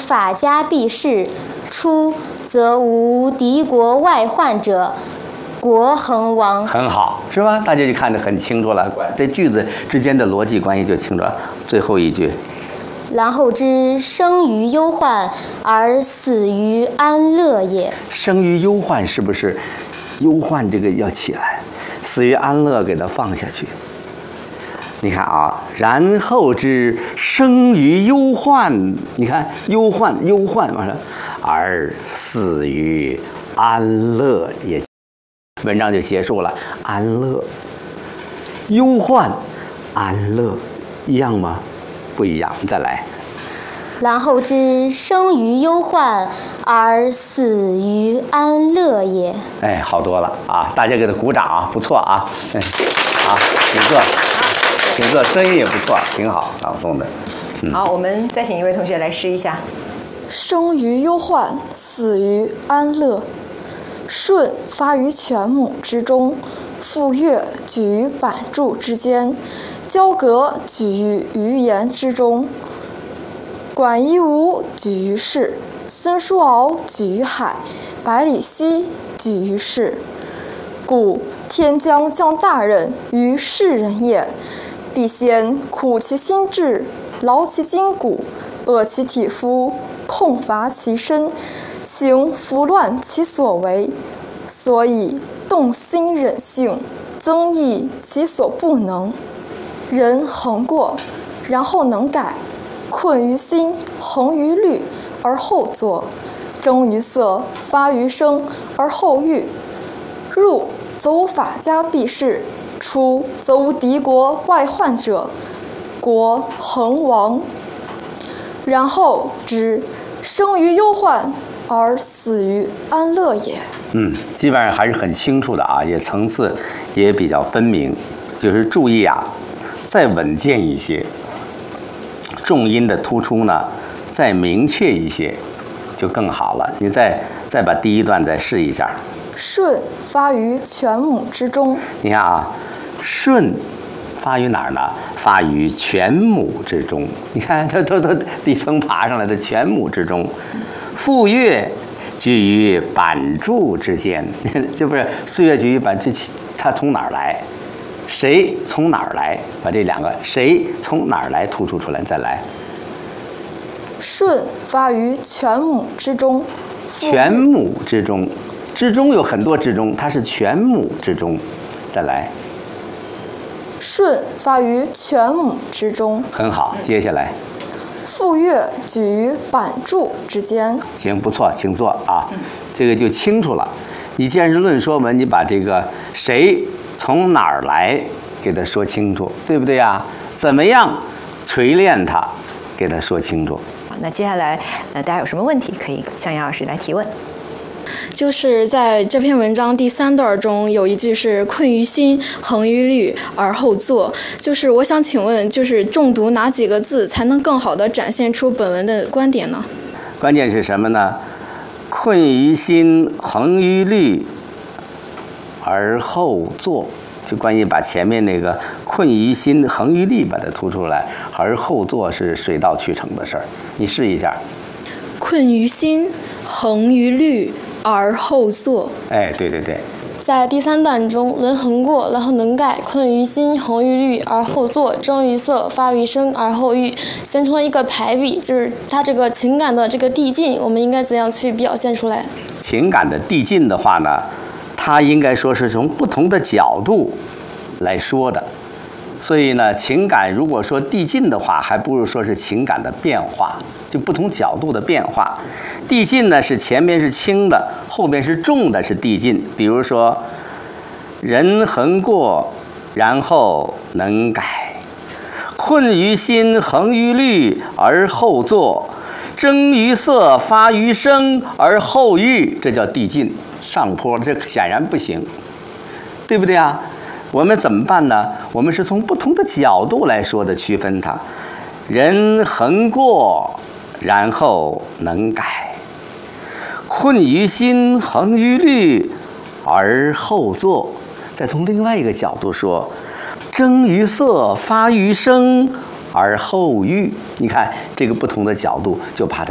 法家必士，出则无敌国外患者，国恒亡。 很好，是吧？大家就看得很清楚了，这句子之间的逻辑关系就清楚了。最后一句， 然后之生于忧患而死于安乐也。 生于忧患，是不是忧患这个要起来，死于安乐给它放下去？你看啊，然后之生于忧患，你看忧患完了，而死于安乐也。文章就结束了。安乐、忧患、安乐一样吗？不一样。再来。 然后之生于忧患而死于安乐也。 哎，好多了啊！大家给他鼓掌啊，不错啊。好，请坐，声音也不错，挺好，朗诵的。 好，我们再请一位同学来试一下。 生于忧患，死于安乐。舜发于犬母之中，傅说举于版柱之间，交葛举于鱼盐之中，管夷吾举于市，孙叔敖举于海，百里奚举于市。故天将降大任于世人也，必先苦其心志，劳其筋骨，饿其体肤，痛乏其身，行拂乱其所为，所以动心忍性，增益其所不能。人恒过，然后能改，困于心，恒于虑，而后作；征于色，发于声，而后喻。入则无法家必士，出则无敌国外患者，国恒亡。然后之生于忧患而死于安乐也。 基本上还是很清楚的啊，也层次也比较分明。就是注意啊，再稳健一些，重音的突出呢再明确一些，就更好了。你再把第一段再试一下。 舜发于犬母之中。 你看啊，舜发于哪儿呢？发于犬母之中。你看，它都地层爬上来的犬母之中。傅说举于版柱之间，这不是岁月举于版，它从哪儿来？谁从哪儿来？把这两个谁从哪儿来突出出来。再来。 舜发于犬母之中。 犬母之中。之中有很多之中，它是犬母之中。再来。 舜发于犬母之中。 很好，接下来。 傅说举于版柱之间。 行，不错，请坐啊。这个就清楚了。你既然是论说文，你把这个谁从哪儿来给它说清楚，对不对呀？怎么样锤炼它，给它说清楚。 那接下来大家有什么问题可以向杨老师来提问。 就是在这篇文章第3段中有一句是困于心，恒于虑，而后作。就是我想请问，就是重读哪几个字才能更好地展现出本文的观点呢？ 关键是什么呢？困于心，恒于虑，而后作。就关于把前面那个困于心，恒于虑把它突出来，而后作是水到渠成的事儿。你试一下。 困于心，恒于虑，而后作。 哎，对对对。 在第3段中，人恒过，然后能改，困于心，恒于虑，而后作；征于色，发于声，而后喻，形成了一个排比，就是它这个情感的这个递进，我们应该怎样去表现出来？ 情感的递进的话呢，它应该说是从不同的角度来说的。所以呢，情感如果说递进的话，还不如说是情感的变化，就不同角度的变化。递进呢是前面是轻的，后面是重的，是递进。比如说，人恒过，然后能改；困于心，恒于虑，而后作；征于色，发于声，而后喻。这叫递进，上坡，这显然不行，对不对啊？我们怎么办呢？我们是从不同的角度来说的，区分它。人恒过，然后能改；困于心，恒于虑，而后作。再从另外一个角度说，征于色，发于声，而后喻。你看这个不同的角度，就把它